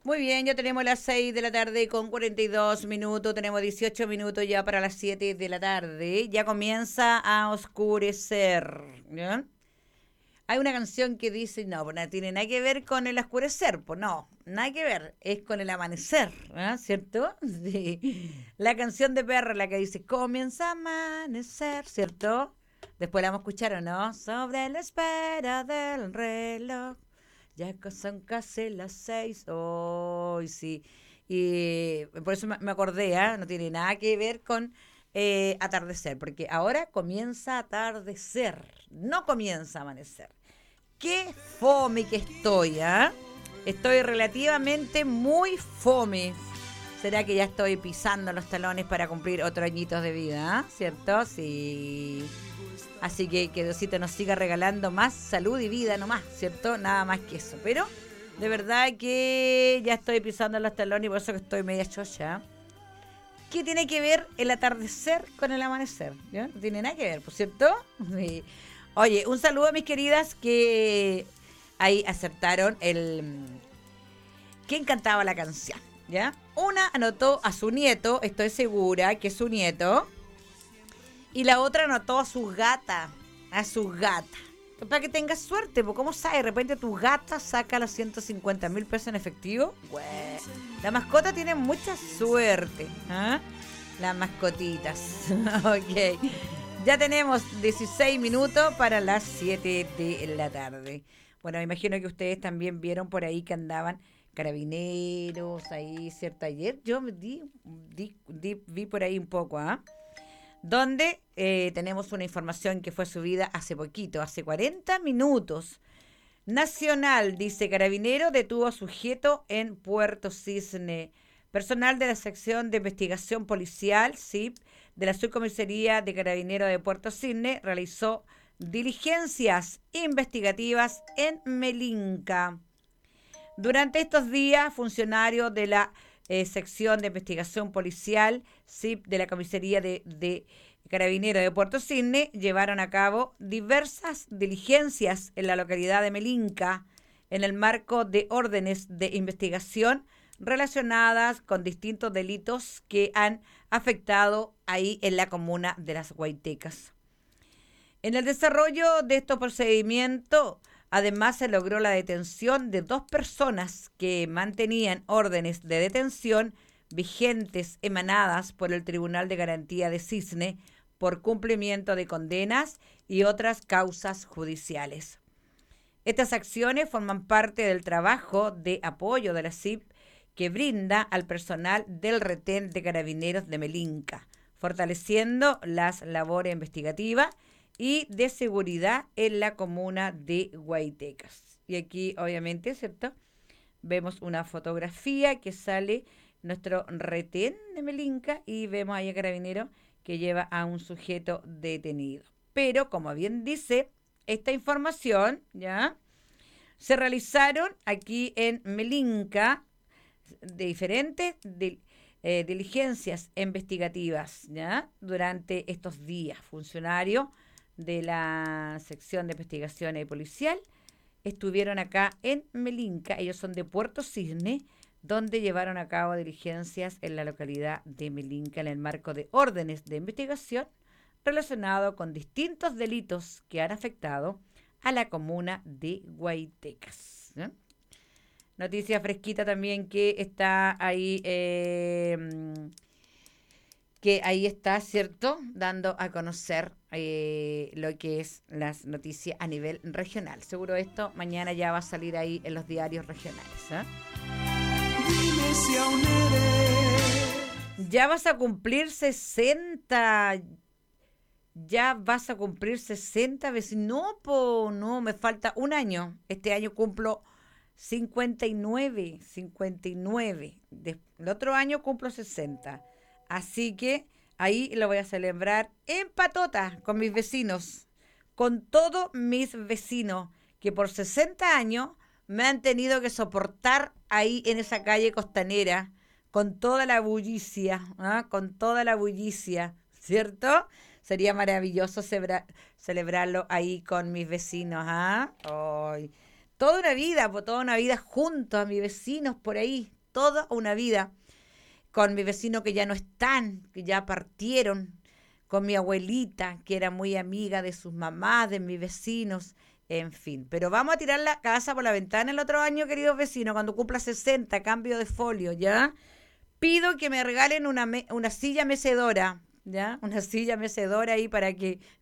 Muy bien, ya tenemos las 6 de la tarde con 42 minutos, tenemos 18 minutos ya para las 7 de la tarde, ya comienza a oscurecer, ¿ya? Hay una canción que dice, no, pues no tiene nada que ver con el oscurecer, pues no, nada que ver, es con el amanecer, ¿ah? ¿Cierto? Sí. La canción de Perra, la que dice, comienza a amanecer, ¿cierto? Después la vamos a escuchar, ¿o no? Sobre la espera del reloj, ya son casi las 6, hoy sí. Y por eso me acordé, ¿ah? No tiene nada que ver con atardecer, porque ahora comienza a atardecer, no comienza a amanecer. Qué fome que estoy, ¿ah? Estoy relativamente muy fome. ¿Será que ya estoy pisando los talones para cumplir otros añitos de vida, ¿ah? ¿Cierto? Sí. Así que Diosito nos siga regalando más salud y vida nomás, ¿cierto? Nada más que eso. Pero de verdad que ya estoy pisando los talones y por eso que estoy media chocha. ¿Qué tiene que ver el atardecer con el amanecer? ¿Ya? No tiene nada que ver, ¿por cierto? Sí. Oye, un saludo a mis queridas que ahí acertaron quién cantaba la canción, ¿ya? Una anotó a su nieto, estoy segura que es su nieto, y la otra anotó a su gata, Para que tengas suerte, porque ¿cómo sabes? De repente tu gata saca los 150.000 pesos en efectivo. Bueno, la mascota tiene mucha suerte, ¿ah? Las mascotitas. Ok. Ya tenemos 16 minutos para las 7 de la tarde. Bueno, me imagino que ustedes también vieron por ahí que andaban carabineros ahí, ¿cierto? Ayer yo me vi por ahí un poco, ¿ah? Donde tenemos una información que fue subida hace poquito, hace 40 minutos. Nacional, dice Carabinero, detuvo a sujeto en Puerto Cisne. Personal de la sección de investigación policial, SIP, de la subcomisaría de Carabinero de Puerto Cisne, realizó diligencias investigativas en Melinca. Durante estos días, funcionarios de la sección de investigación policial, SIP, de la comisaría de Carabineros de Puerto Cisne, llevaron a cabo diversas diligencias en la localidad de Melinca en el marco de órdenes de investigación relacionadas con distintos delitos que han afectado ahí en la comuna de Las Guaitecas. En el desarrollo de estos procedimientos, además se logró la detención de 2 personas que mantenían órdenes de detención vigentes emanadas por el Tribunal de Garantía de Cisne por cumplimiento de condenas y otras causas judiciales. Estas acciones forman parte del trabajo de apoyo de la CIP que brinda al personal del retén de Carabineros de Melinca, fortaleciendo las labores investigativas y de seguridad en la comuna de Guaitecas. Y aquí, obviamente, ¿cierto? Vemos una fotografía que sale nuestro retén de Melinca y vemos ahí a Carabinero que lleva a un sujeto detenido. Pero, como bien dice esta información, ¿ya? Se realizaron aquí en Melinca de diferentes diligencias investigativas, ¿ya? Durante estos días, funcionarios de la sección de investigación policial estuvieron acá en Melinca. Ellos son de Puerto Cisne, donde llevaron a cabo diligencias en la localidad de Melinca en el marco de órdenes de investigación relacionados con distintos delitos que han afectado a la comuna de Guaitecas, ¿no? Noticia fresquita también que está ahí, que ahí está, ¿cierto? Dando a conocer lo que es las noticias a nivel regional. Seguro esto mañana ya va a salir ahí en los diarios regionales, ¿eh? Dime si aún eres. Ya vas a cumplir 60. Ya vas a cumplir 60 veces. No, no, me falta un año. Este año cumplo 59. El otro año cumplo 60. Así que ahí lo voy a celebrar en patota con mis vecinos, con todos mis vecinos que por 60 años me han tenido que soportar ahí en esa calle costanera con toda la bullicia, ¿eh? Con toda la bullicia, ¿cierto? Sería maravilloso celebrarlo ahí con mis vecinos, ¿ah? Toda una vida junto a mis vecinos por ahí, toda una vida con mi vecino que ya no están, que ya partieron, con mi abuelita, que era muy amiga de sus mamás, de mis vecinos, en fin. Pero vamos a tirar la casa por la ventana el otro año, queridos vecinos, cuando cumpla 60, cambio de folio, ¿ya? Pido que me regalen una silla mecedora, ¿ya? Una silla mecedora ahí para que